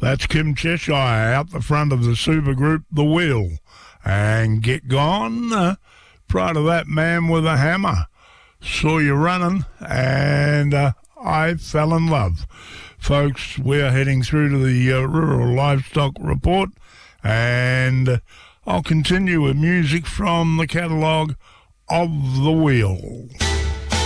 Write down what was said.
That's Kim Cheshire out the front of the super group The Wheel. And Get Gone, prior to that, Man with a Hammer, Saw You Running, and I Fell in Love. Folks, we're heading through to the Rural Livestock Report, and I'll continue with music from the catalogue of The Wheel.